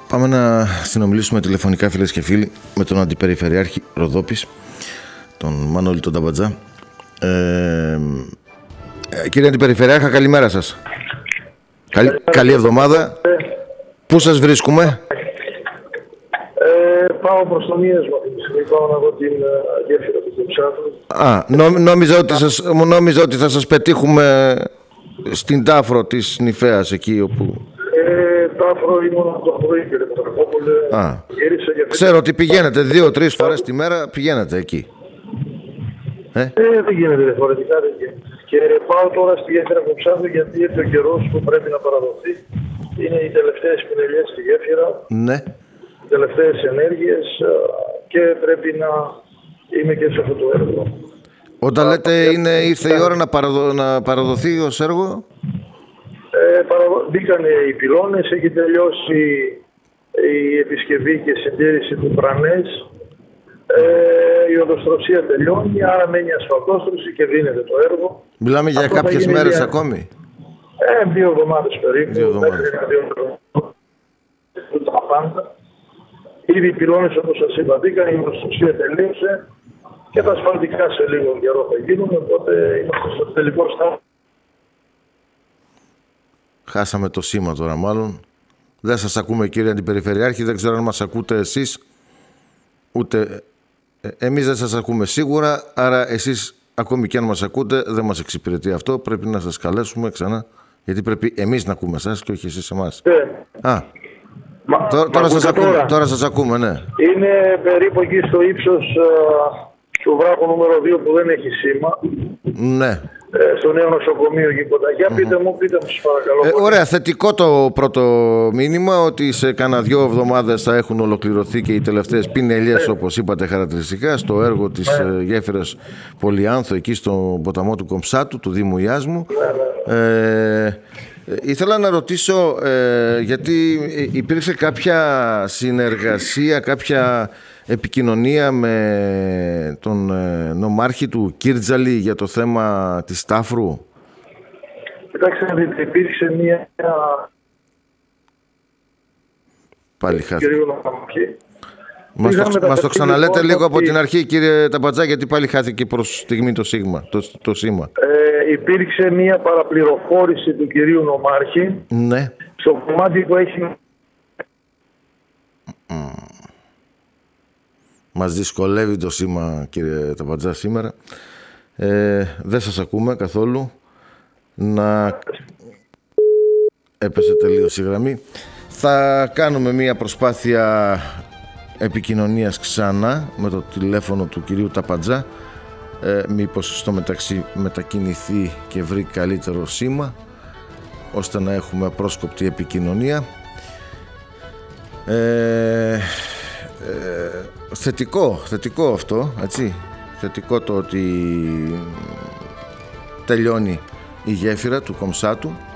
Πάμε να συνομιλήσουμε τηλεφωνικά, φίλες και φίλοι, με τον Αντιπεριφερειάρχη Ροδόπης, τον Μανώλη τον Ταμπατζά. Κύριε Αντιπεριφερειάρχα, καλημέρα σας. Καλή εβδομάδα. Πού σας βρίσκουμε? Πάω προς το Μίασμα αυτή τη στιγμή, πάω να δω την γέφυρα του Κομψάτου. Νόμιζα ότι θα σας πετύχουμε στην Τάφρο της Νηφαίας, εκεί όπου... Τάφρο ήμουν από το πρωί, κύριε Πατρακόπουλε. Ξέρω ότι πηγαίνετε 2-3 φορές τη μέρα, πηγαίνετε εκεί. Δεν γίνεται διαφορετικά, δεν γίνεται. Και πάω τώρα στη γέφυρα Κομψάτου, γιατί ήρθε ο καιρός που πρέπει να παραδοθεί. Είναι οι τελευταίες πινελιές στη γέφυρα. Ναι. Οι τελευταίες ενέργειες και πρέπει να είμαι και σε αυτό το έργο. Όταν λέτε ήρθε η ώρα να παραδοθεί ως έργο? Μπήκαν οι πυλώνες, έχει τελειώσει η επισκευή και συντήρηση του πρανές. Η οδοστρωσία τελειώνει, άρα μένει ασφαλτόστρωση και δίνεται το έργο. Μιλάμε για κάποιες μέρες ακόμη? 2 εβδομάδες περίπου. Μέχρι να 2 εβδομάδες. Τα πάντα. Ήδη οι πυλώνες, όπως σας είπα, μπήκαν, η οδοστρωσία τελείωσε και τα ασφαλτικά σε λίγο καιρό θα γίνουν, οπότε είμαστε στο τελικό στάδιο. Χάσαμε το σήμα τώρα μάλλον. Δεν σας ακούμε, κύριε Αντιπεριφερειάρχη, δεν ξέρω αν μας ακούτε εσείς. Ούτε εμείς δεν σας ακούμε σίγουρα, άρα εσείς ακόμη και αν μας ακούτε δεν μας εξυπηρετεί αυτό. Πρέπει να σας καλέσουμε ξανά, γιατί πρέπει εμείς να ακούμε εσάς και όχι εσείς εμάς. Τώρα σας ακούμε, ναι. Είναι περίπου εκεί στο ύψος του βράχου νούμερο 2 που δεν έχει σήμα. Ναι. Στο νέο νοσοκομείο εκεί κοντά. Για πείτε μου σας παρακαλώ. Ωραία, θετικό το πρώτο μήνυμα, ότι σε κάνα 2 εβδομάδες θα έχουν ολοκληρωθεί και οι τελευταίες πινελιές, όπως είπατε χαρακτηριστικά, στο έργο της γέφυρας Πολυάνθου, εκεί στον ποταμό του Κομψάτου, του Δήμου Ιάσμου. Ήθελα να ρωτήσω, γιατί υπήρξε κάποια συνεργασία, κάποια επικοινωνία με τον νομάρχη του Κίρτζαλη για το θέμα της Τάφρου? Κοιτάξτε, υπήρξε μια... Πάλι χάθηκε. Μας το ξαναλέτε λίγο από την αρχή, κύριε Ταμπατζά, γιατί πάλι χάθηκε προς στιγμή το σήμα. Υπήρξε μια παραπληροφόρηση του κυρίου νομάρχη, ναι, στο κομμάτι που έχει... Μας δυσκολεύει το σήμα, κύριε Ταμπατζά, σήμερα. Δεν σας ακούμε καθόλου. Έπεσε τελείως η γραμμή. Θα κάνουμε μία προσπάθεια επικοινωνίας ξανά με το τηλέφωνο του κυρίου Ταμπατζά. Μήπως στο μεταξύ μετακινηθεί και βρει καλύτερο σήμα, ώστε να έχουμε απρόσκοπτη επικοινωνία. Θετικό αυτό, έτσι. Θετικό το ότι τελειώνει η γέφυρα του Κομψάτου.